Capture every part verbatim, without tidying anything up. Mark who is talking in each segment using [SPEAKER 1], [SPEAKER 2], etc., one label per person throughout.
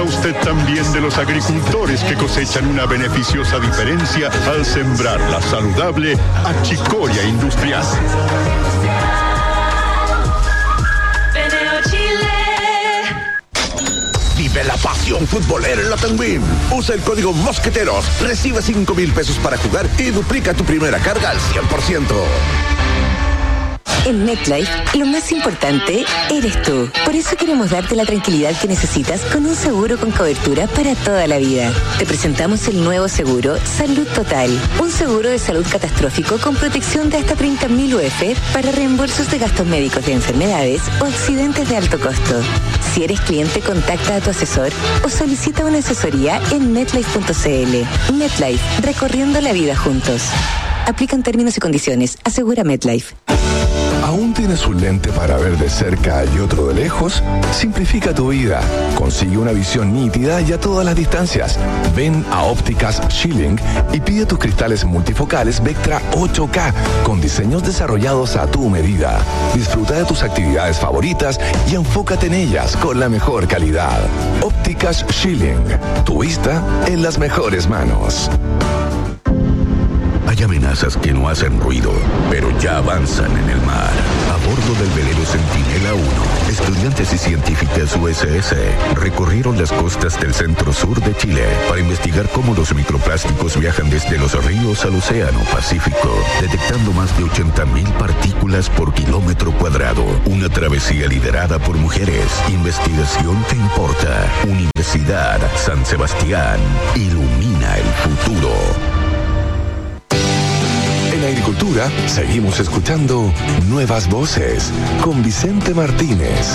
[SPEAKER 1] usted también de los agricultores que cosechan una beneficiosa diferencia al sembrar la saludable achicoria industrial.
[SPEAKER 2] Vive la pasión futbolera en la Penguin. Usa el código Mosqueteros, recibe cinco mil pesos para jugar y duplica tu primera carga al cien por ciento.
[SPEAKER 3] En MetLife, lo más importante eres tú. Por eso queremos darte la tranquilidad que necesitas con un seguro con cobertura para toda la vida. Te presentamos el nuevo seguro Salud Total. Un seguro de salud catastrófico con protección de hasta treinta mil U F para reembolsos de gastos médicos de enfermedades o accidentes de alto costo. Si eres cliente, contacta a tu asesor o solicita una asesoría en metlife punto c l. MetLife, recorriendo la vida juntos. Aplican términos y condiciones. Asegura MetLife.
[SPEAKER 4] ¿Aún tienes un lente para ver de cerca y otro de lejos? Simplifica tu vida. Consigue una visión nítida y a todas las distancias. Ven a Ópticas Schilling y pide tus cristales multifocales Vectra ocho K con diseños desarrollados a tu medida. Disfruta de tus actividades favoritas y enfócate en ellas con la mejor calidad. Ópticas Schilling. Tu vista en las mejores manos.
[SPEAKER 5] Hay amenazas que no hacen ruido, pero ya avanzan en el mar. A bordo del velero Centinela uno, estudiantes y científicas U S S recorrieron las costas del centro-sur de Chile para investigar cómo los microplásticos viajan desde los ríos al océano Pacífico, detectando más de ochenta mil partículas por kilómetro cuadrado. Una travesía liderada por mujeres. Investigación que importa. Universidad San Sebastián. Ilumina el futuro.
[SPEAKER 4] En Agricultura, seguimos escuchando Nuevas Voces con Vicente Martínez.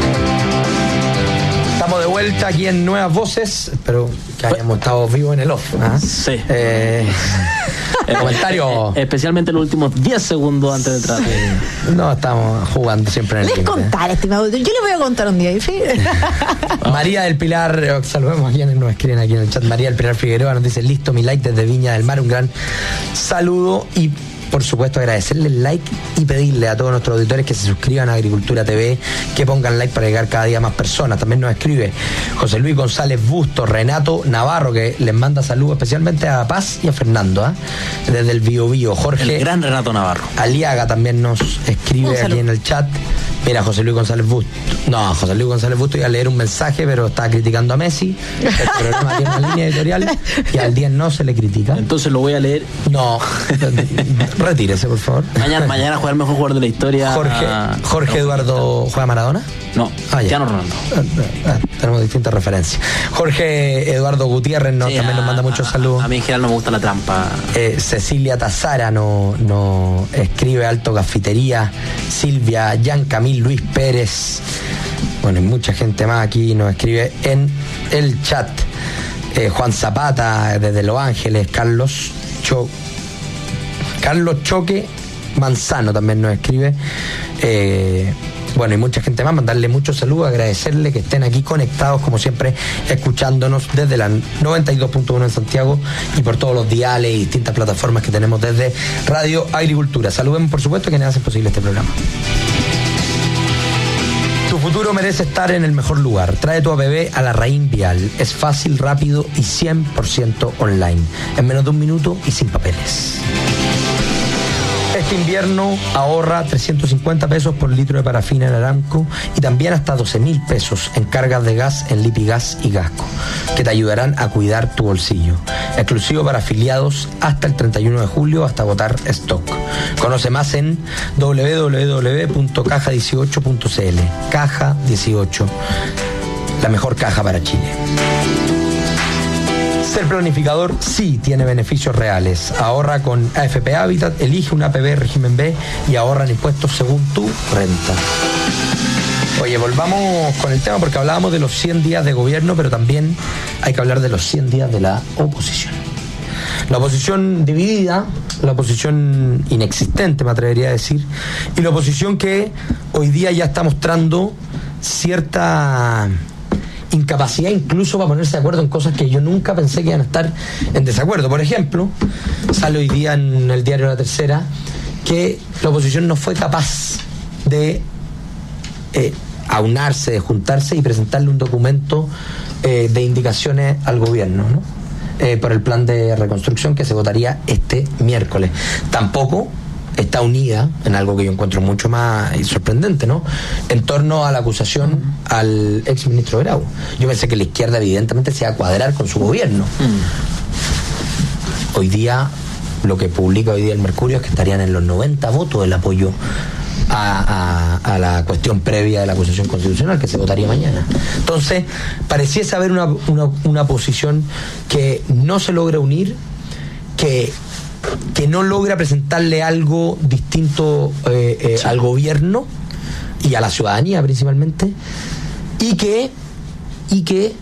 [SPEAKER 6] Estamos de vuelta aquí en Nuevas Voces, espero que hayamos estado vivos en el off. ¿Ah?
[SPEAKER 7] Sí.
[SPEAKER 6] Eh, el comentario.
[SPEAKER 7] Especialmente los últimos diez segundos antes de entrar.
[SPEAKER 6] Sí. No, estamos jugando siempre en el
[SPEAKER 8] Les
[SPEAKER 6] límite.
[SPEAKER 8] contar, estimado. Yo les voy a contar un día. ¿Sí?
[SPEAKER 6] María del Pilar, saludemos a quienes nos escriben aquí en el chat. María del Pilar Figueroa nos dice: listo, mi like desde Viña del Mar. Un gran saludo y, por supuesto, agradecerle el like y pedirle a todos nuestros auditores que se suscriban a Agricultura T V, que pongan like para llegar cada día a más personas. También nos escribe José Luis González Busto, Renato Navarro, que les manda saludos especialmente a Paz y a Fernando, ¿eh? Desde el Bio Bio. Jorge
[SPEAKER 7] El gran Renato Navarro
[SPEAKER 6] Aliaga también nos escribe aquí en el chat. Mira, José Luis González Busto. No, José Luis González Busto iba a leer un mensaje, pero estaba criticando a Messi. El programa tiene una línea editorial y al diez no se le critica.
[SPEAKER 7] Entonces lo voy a leer.
[SPEAKER 6] No, retírese, por favor.
[SPEAKER 7] Mañana, mañana juega el mejor jugador de la historia.
[SPEAKER 6] Jorge, Jorge Eduardo, ¿juega Maradona?
[SPEAKER 7] No,
[SPEAKER 6] ah,
[SPEAKER 7] ya no Ronaldo.
[SPEAKER 6] Ah, tenemos distintas referencias. Jorge Eduardo Gutiérrez no, sí, también a, nos manda muchos saludos.
[SPEAKER 7] A mí en general no me gusta la trampa.
[SPEAKER 6] Eh, Cecilia Tazara nos no escribe: Alto Cafetería. Silvia, Jan Camil, Luis Pérez. Bueno, y mucha gente más aquí nos escribe en el chat. Eh, Juan Zapata desde Los Ángeles. Carlos Cho Carlos Choque Manzano también nos escribe. Eh, bueno, y mucha gente más. Mandarle muchos saludos, agradecerle que estén aquí conectados, como siempre, escuchándonos desde la noventa y dos punto uno en Santiago y por todos los diales y distintas plataformas que tenemos desde Radio Agricultura. Saludemos, por supuesto, a quienes hacen posible este programa. Tu futuro merece estar en el mejor lugar. Trae tu A P B a la Raín Vial. Es fácil, rápido y cien por ciento online. En menos de un minuto y sin papeles. Este invierno ahorra trescientos cincuenta pesos por litro de parafina en Aramco y también hasta doce mil pesos en cargas de gas en Lipigas y Gasco, que te ayudarán a cuidar tu bolsillo. Exclusivo para afiliados hasta el treinta y uno de julio, hasta agotar stock. Conoce más en doble u doble u doble u punto caja dieciocho punto c l. Caja dieciocho, la mejor caja para Chile. Ser planificador sí tiene beneficios reales. Ahorra con A F P Habitat, elige un A P B régimen B y ahorra en impuestos según tu renta. Oye, volvamos con el tema porque hablábamos de los cien días de gobierno, pero también hay que hablar de los cien días de la oposición. La oposición dividida, la oposición inexistente, me atrevería a decir, y la oposición que hoy día ya está mostrando cierta incapacidad incluso para ponerse de acuerdo en cosas que yo nunca pensé que iban a estar en desacuerdo. Por ejemplo, sale hoy día en el diario La Tercera que la oposición no fue capaz de eh, aunarse, de juntarse y presentarle un documento eh, de indicaciones al gobierno, ¿no? Eh, por el plan de reconstrucción que se votaría este miércoles. Tampoco está unida en algo que yo encuentro mucho más sorprendente, ¿no? En torno a la acusación mm. al ex ministro Grau. Yo pensé que la izquierda evidentemente se iba a cuadrar con su gobierno. Mm. Hoy día, lo que publica hoy día el Mercurio es que estarían en los noventa votos el apoyo A, a, a la cuestión previa de la acusación constitucional que se votaría mañana. Entonces, pareciese haber una, una, una posición que no se logra unir, que, que no logra presentarle algo distinto eh, eh, sí. al gobierno y a la ciudadanía principalmente, y que, y que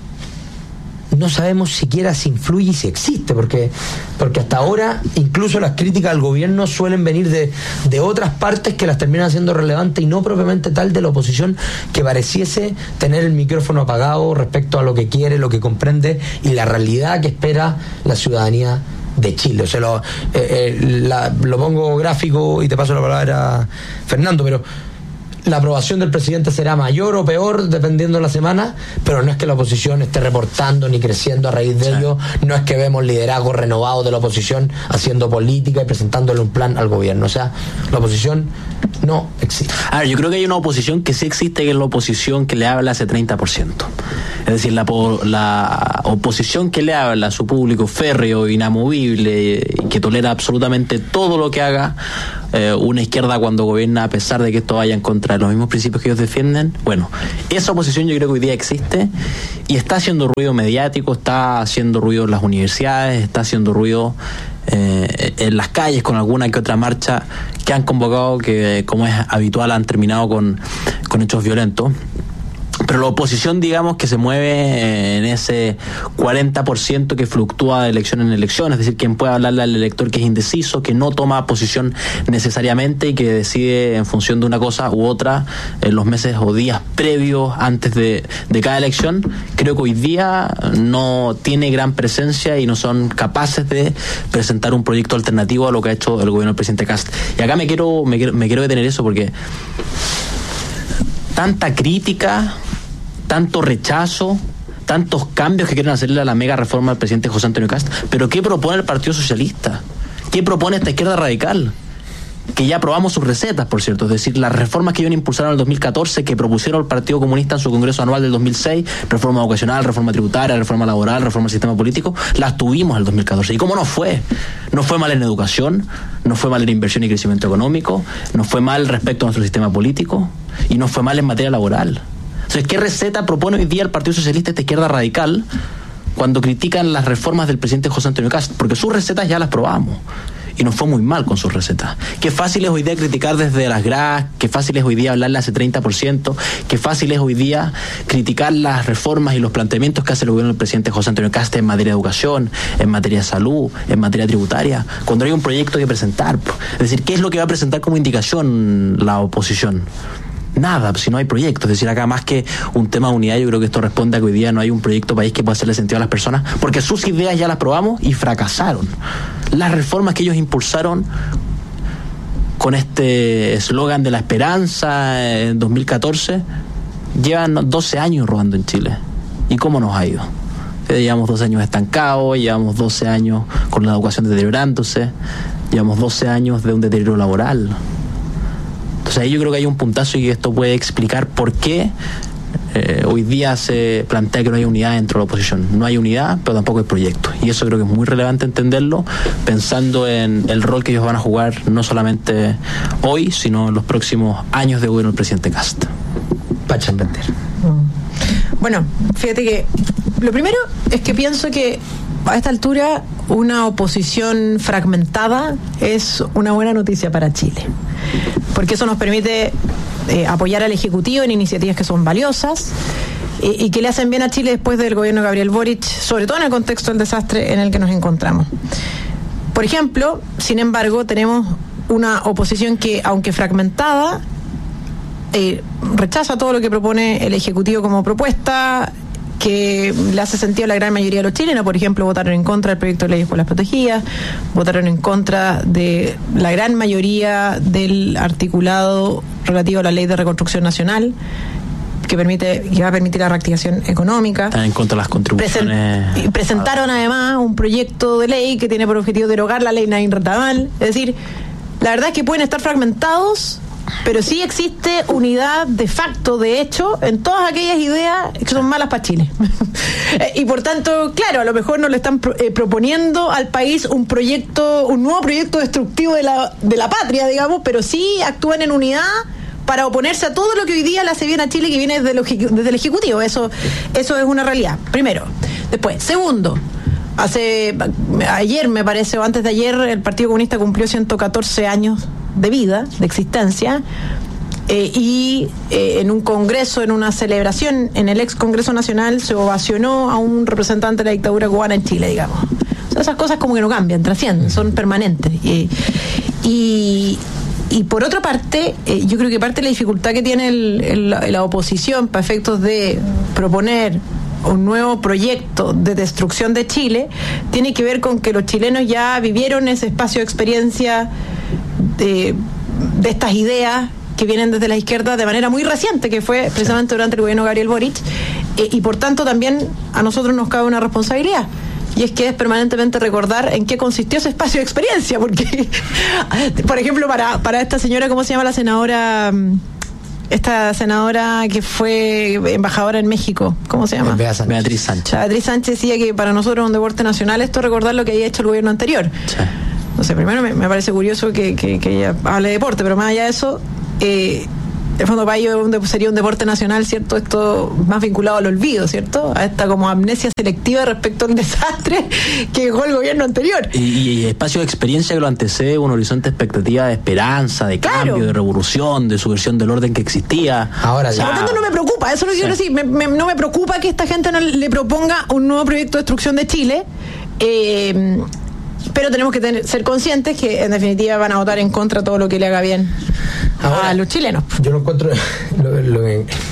[SPEAKER 6] no sabemos siquiera si influye y si existe, porque, porque hasta ahora incluso las críticas al gobierno suelen venir de, de otras partes que las terminan siendo relevantes y no propiamente tal de la oposición, que pareciese tener el micrófono apagado respecto a lo que quiere, lo que comprende y la realidad que espera la ciudadanía de Chile. O sea, lo, eh, eh, la, lo pongo gráfico y te paso la palabra a Fernando, pero la aprobación del presidente será mayor o peor dependiendo de la semana, pero no es que la oposición esté reportando ni creciendo a raíz de sí. ello, no es que vemos liderazgo renovado de la oposición haciendo política y presentándole un plan al gobierno. O sea, la oposición no existe.
[SPEAKER 7] A ver, yo creo que hay una oposición que sí existe, que es la oposición que le habla a ese treinta por ciento. Es decir, la, la oposición que le habla a su público férreo, inamovible, que tolera absolutamente todo lo que haga eh, una izquierda cuando gobierna, a pesar de que esto vaya en contra de los mismos principios que ellos defienden. Bueno, esa oposición yo creo que hoy día existe y está haciendo ruido mediático, está haciendo ruido en las universidades, está haciendo ruido eh, en las calles con alguna que otra marcha que han convocado, que como es habitual han terminado con, con hechos violentos. Pero la oposición, digamos, que se mueve en ese cuarenta por ciento que fluctúa de elección en elección, es decir, quien puede hablarle al elector que es indeciso, que no toma posición necesariamente y que decide en función de una cosa u otra en los meses o días previos antes de, de cada elección, creo que hoy día no tiene gran presencia y no son capaces de presentar un proyecto alternativo a lo que ha hecho el gobierno del presidente Kast. Y acá me quiero, me quiero, me quiero detener eso porque tanta crítica, tanto rechazo, tantos cambios que quieren hacerle a la mega reforma del presidente José Antonio Kast. Pero ¿qué propone el Partido Socialista? ¿Qué propone esta izquierda radical? Que ya aprobamos sus recetas, por cierto. Es decir, las reformas que iban a impulsar en el dos mil catorce, que propusieron el Partido Comunista en su Congreso Anual del dos mil seis, reforma educacional, reforma tributaria, reforma laboral, reforma del sistema político, las tuvimos en el dos mil catorce. ¿Y cómo no fue? No fue mal en educación, no fue mal en inversión y crecimiento económico, no fue mal respecto a nuestro sistema político y no fue mal en materia laboral. Entonces, ¿qué receta propone hoy día el Partido Socialista, esta izquierda radical, cuando critican las reformas del presidente José Antonio Kast? Porque sus recetas ya las probamos y nos fue muy mal con sus recetas. Qué fácil es hoy día criticar desde las gradas, qué fácil es hoy día hablarle a ese treinta por ciento, qué fácil es hoy día criticar las reformas y los planteamientos que hace el gobierno del presidente José Antonio Kast en materia de educación, en materia de salud, en materia tributaria, cuando hay un proyecto que presentar. Es decir, ¿qué es lo que va a presentar como indicación la oposición? Nada, si no hay proyecto. Es decir, acá más que un tema de unidad, yo creo que esto responde a que hoy día no hay un proyecto país que pueda hacerle sentido a las personas, porque sus ideas ya las probamos y fracasaron. Las reformas que ellos impulsaron con este eslogan de la esperanza en dos mil catorce llevan doce años robando en Chile. ¿Y cómo nos ha ido? Llevamos doce años estancados, llevamos doce años con la educación deteriorándose, llevamos doce años de un deterioro laboral. Entonces ahí yo creo que hay un puntazo y esto puede explicar por qué eh, hoy día se plantea que no hay unidad dentro de la oposición. No hay unidad, pero tampoco hay proyecto. Y eso creo que es muy relevante entenderlo, pensando en el rol que ellos van a jugar no solamente hoy, sino en los próximos años de gobierno del presidente Kast.
[SPEAKER 6] Pacha entender.
[SPEAKER 8] Bueno, fíjate que lo primero es que pienso que a esta altura una oposición fragmentada es una buena noticia para Chile, porque eso nos permite eh, apoyar al Ejecutivo en iniciativas que son valiosas y, y que le hacen bien a Chile después del gobierno de Gabriel Boric, sobre todo en el contexto del desastre en el que nos encontramos. Por ejemplo, sin embargo, tenemos una oposición que, aunque fragmentada, eh, rechaza todo lo que propone el Ejecutivo como propuesta, que le hace sentido a la gran mayoría de los chilenos. Por ejemplo, votaron en contra del proyecto de ley de escuelas protegidas, votaron en contra de la gran mayoría del articulado relativo a la ley de reconstrucción nacional, que permite que va a permitir la reactivación económica.
[SPEAKER 7] Están en contra de las contribuciones.
[SPEAKER 8] Present, presentaron además un proyecto de ley que tiene por objetivo derogar la ley Nain Retamal. Es decir, la verdad es que pueden estar fragmentados, pero sí existe unidad de facto, de hecho, en todas aquellas ideas que son malas para Chile. Y por tanto, claro, a lo mejor no le están pro, eh, proponiendo al país un proyecto, un nuevo proyecto destructivo de la, de la patria, digamos, pero sí actúan en unidad para oponerse a todo lo que hoy día le hace bien a Chile, que viene desde, lo, desde el Ejecutivo. Eso, eso es una realidad, primero. Después, segundo, hace ayer, me parece, o antes de ayer, el Partido Comunista cumplió ciento catorce años de vida, de existencia, eh, y eh, en un congreso, en una celebración en el ex Congreso Nacional, se ovacionó a un representante de la dictadura cubana en Chile, digamos. O sea, esas cosas como que no cambian, trascienden, son permanentes. Y, y, y por otra parte, eh, yo creo que parte de la dificultad que tiene el, el, la oposición para efectos de proponer un nuevo proyecto de destrucción de Chile tiene que ver con que los chilenos ya vivieron ese espacio de experiencia de, de estas ideas que vienen desde la izquierda de manera muy reciente, que fue precisamente durante el gobierno de Gabriel Boric, eh, y por tanto también a nosotros nos cabe una responsabilidad, y es que es permanentemente recordar en qué consistió ese espacio de experiencia, porque por ejemplo para, para esta señora, ¿cómo se llama la senadora? Esta senadora que fue embajadora en México, ¿cómo se llama?
[SPEAKER 7] Beatriz Sánchez. Beatriz Sánchez.
[SPEAKER 8] Beatriz Sánchez decía que para nosotros es un deporte nacional esto, recordar lo que había hecho el gobierno anterior. Sí. No sé, primero me, me parece curioso que, que, que ella hable de deporte, pero más allá de eso, eh, en el fondo para ellos sería un deporte nacional, ¿cierto? Esto más vinculado al olvido, ¿cierto? A esta como amnesia selectiva respecto al desastre que dejó el gobierno anterior.
[SPEAKER 7] Y, y espacio de experiencia que lo antecede un horizonte de expectativa de esperanza, de cambio, claro, de revolución, de subversión del orden que existía.
[SPEAKER 8] Ahora ya. Por lo tanto no me preocupa, eso es lo que sí. quiero decir, me, me, no me preocupa que esta gente no le proponga un nuevo proyecto de destrucción de Chile, eh, pero tenemos que tener, ser conscientes que en definitiva van a votar en contra todo lo que le haga bien Ahora, a los chilenos.
[SPEAKER 6] Yo lo encuentro lo, lo,